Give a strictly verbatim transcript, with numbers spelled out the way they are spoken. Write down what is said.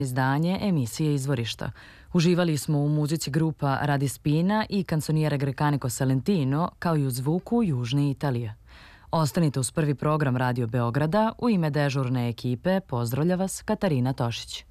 izdanje emisije Izvorišta. Uživali smo u muzici grupa Radi Spina i Canzoniere Grecanico Salentino, kao i u zvuku Južne Italije. Ostanite uz prvi program Radio Beograda. U ime dežurne ekipe pozdravlja vas Katarina Tošić.